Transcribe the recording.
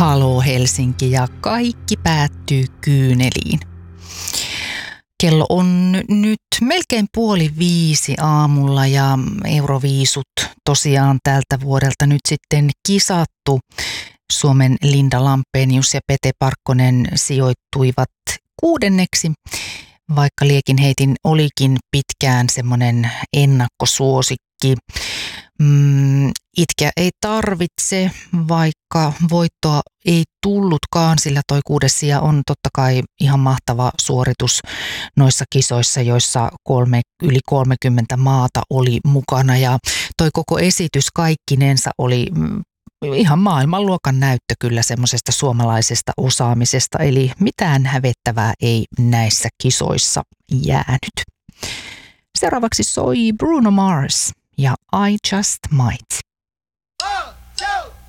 Halo Helsinki ja kaikki päättyy kyyneliin. Kello on nyt melkein 4:30 aamulla ja Euroviisut tosiaan tältä vuodelta nyt sitten kisattu. Suomen Linda Lampenius ja Pete Parkkonen sijoittuivat 6. vaikka Liekinheitin olikin pitkään semmoinen ennakkosuosikki. Itkeä ei tarvitse, vaikka voittoa ei tullutkaan, sillä toi 6. sija on totta kai ihan mahtava suoritus noissa kisoissa, joissa yli 30 maata oli mukana. Ja toi koko esitys kaikkinensa oli ihan maailmanluokan näyttö kyllä semmoisesta suomalaisesta osaamisesta, eli mitään hävettävää ei näissä kisoissa jäänyt. Seuraavaksi soi Bruno Mars ja I Just Might.